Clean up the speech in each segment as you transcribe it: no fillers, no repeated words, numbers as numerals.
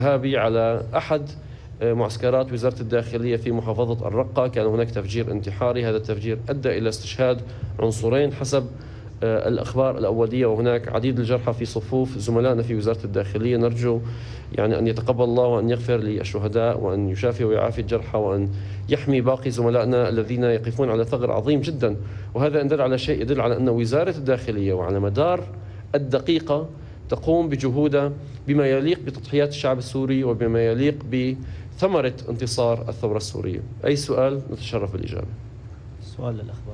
إرهابي على أحد معسكرات وزارة الداخلية في محافظة الرقة. كان هناك تفجير انتحاري، هذا التفجير أدى إلى استشهاد عنصرين حسب الأخبار الأولية، وهناك عديد الجرحى في صفوف زملائنا في وزارة الداخلية. نرجو أن يتقبل الله وأن يغفر للشهداء وأن يشافي ويعافي الجرحى وأن يحمي باقي زملائنا الذين يقفون على ثغر عظيم جدا. وهذا إن دل على شيء يدل على أن وزارة الداخلية وعلى مدار الدقيقة تقوم بجهودها بما يليق بتضحيات الشعب السوري وبما يليق بثمرة انتصار الثورة السورية. أي سؤال نتشرف بالإجابة. سؤال للأخبار.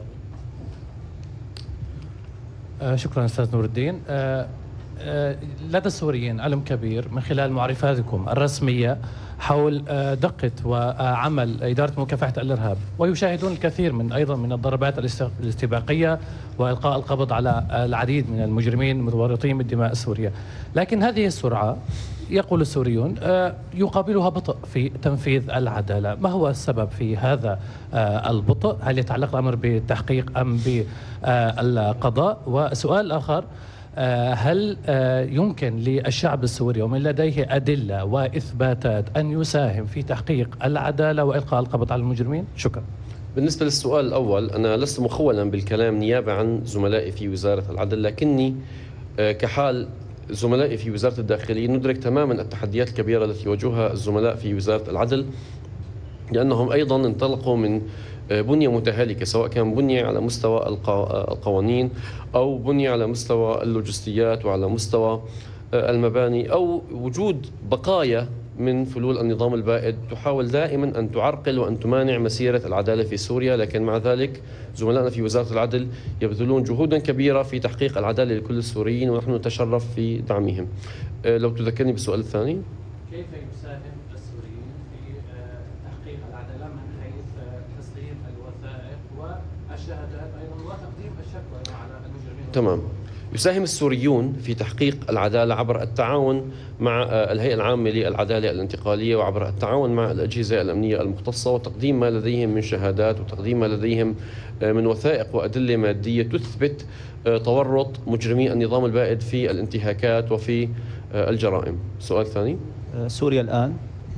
شكرا أستاذ نور الدين. لدى السوريين علم كبير من خلال معرفاتكم الرسمية حول دقة وعمل إدارة مكافحة الإرهاب، ويشاهدون الكثير من الضربات الاستباقية وإلقاء القبض على العديد من المجرمين المتورطين بالدماء السورية. لكن هذه السرعة يقول السوريون يقابلها بطء في تنفيذ العدالة. ما هو السبب في هذا البطء؟ هل يتعلق الأمر بالتحقيق أم بالقضاء؟ والسؤال الآخر، هل يمكن للشعب السوري ومن لديه أدلة وإثباتات أن يساهم في تحقيق العدالة وإلقاء القبض على المجرمين؟ شكرا. بالنسبة للسؤال الأول، أنا لست مخولا بالكلام نيابة عن زملائي في وزارة العدل، لكني كحال زملائي في وزارة الداخلية ندرك تماما التحديات الكبيرة التي يواجهها الزملاء في وزارة العدل، لأنهم أيضا انطلقوا من بنية متهالكة، سواء كان بنية على مستوى القوانين أو بنية على مستوى اللوجستيات وعلى مستوى المباني أو وجود بقايا من فلول النظام البائد تحاول دائما أن تعرقل وأن تمانع مسيرة العدالة في سوريا. لكن مع ذلك زملائنا في وزارة العدل يبذلون جهودا كبيرة في تحقيق العدالة لكل السوريين، ونحن نتشرف في دعمهم. لو تذكرني بالسؤال الثاني. كيف يساهم السوريين في تحقيق العدالة من حيث تسليم الوثائق والشهادات أيضا وتقديم الشكوى على المجرمين؟ تمام. يساهم السوريون في تحقيق العدالة عبر التعاون مع الهيئة العامة للعدالة الانتقالية وعبر التعاون مع الأجهزة الأمنية المختصة وتقديم ما لديهم من شهادات وتقديم ما لديهم من وثائق وأدلة مادية تثبت تورط مجرمي النظام البائد في الانتهاكات وفي الجرائم. سؤال ثاني. سوريا الآن.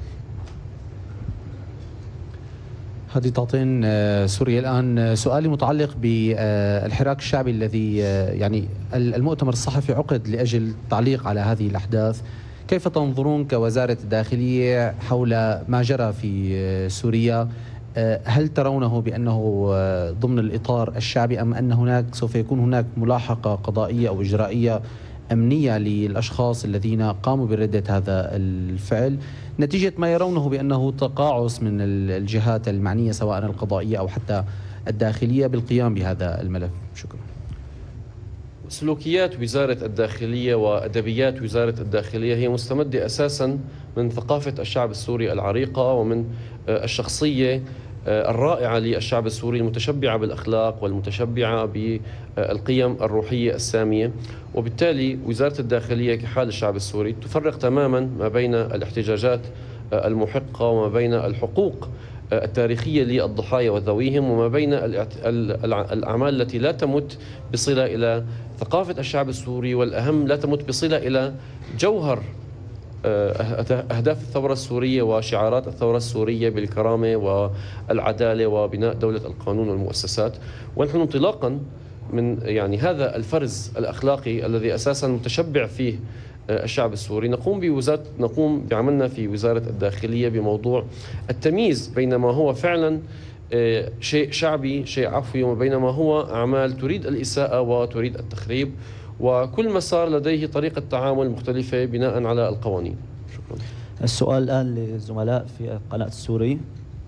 هذه تعطين سوريا الآن. سؤالي متعلق بالحراك الشعبي الذي يعني المؤتمر الصحفي عقد لأجل التعليق على هذه الأحداث. كيف تنظرون كوزارة الداخلية حول ما جرى في سوريا؟ هل ترونه بأنه ضمن الإطار الشعبي أم أن سوف يكون هناك ملاحقة قضائية أو إجرائية أمنية للأشخاص الذين قاموا بردة هذا الفعل نتيجة ما يرونه بأنه تقاعس من الجهات المعنية سواء القضائية أو حتى الداخلية بالقيام بهذا الملف؟ شكرا. سلوكيات وزارة الداخلية وأدبيات وزارة الداخلية هي مستمدة أساسا من ثقافة الشعب السوري العريقة ومن الشخصية الرائعة للشعب السوري المتشبعة بالأخلاق والمتشبعة بالقيم الروحية السامية. وبالتالي وزارة الداخلية كحال الشعب السوري تفرق تماما ما بين الاحتجاجات المحقة وما بين الحقوق التاريخية للضحايا وذويهم وما بين الأعمال التي لا تمت بصلة إلى ثقافة الشعب السوري، والأهم لا تمت بصلة إلى جوهر أهداف الثورة السورية وشعارات الثورة السورية بالكرامة والعدالة وبناء دولة القانون والمؤسسات. ونحن انطلاقا من هذا الفرز الأخلاقي الذي أساسا متشبع فيه الشعب السوري نقوم بعملنا في وزارة الداخلية بموضوع التمييز بين ما هو فعلا شيء شعبي شيء عفوي وبين ما هو أعمال تريد الإساءة وتريد التخريب، وكل مسار لديه طريقة تعامل مختلفة بناء على القوانين. شكرا. السؤال الآن للزملاء في قناة السوري.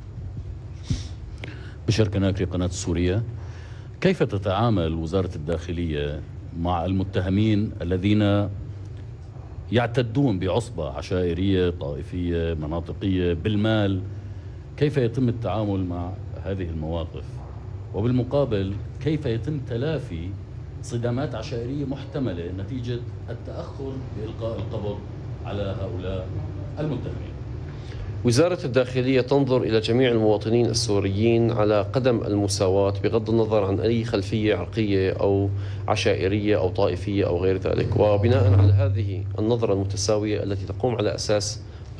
بشر كناكري قناة السورية. كيف تتعامل وزارة الداخلية مع المتهمين الذين يعتدون بعصبة عشائرية طائفية مناطقية بالمال؟ كيف يتم التعامل مع هذه المواقف؟ وبالمقابل كيف يتم تلافي صدامات عشائرية محتملة نتيجة التأخر بإلقاء القبض على هؤلاء المتهمين؟ وزارة الداخلية تنظر إلى جميع المواطنين السوريين على قدم المساواة بغض النظر عن أي خلفية عرقية أو عشائرية أو طائفية أو غير ذلك، وبناء على هذه النظرة المتساوية التي تقوم على أساس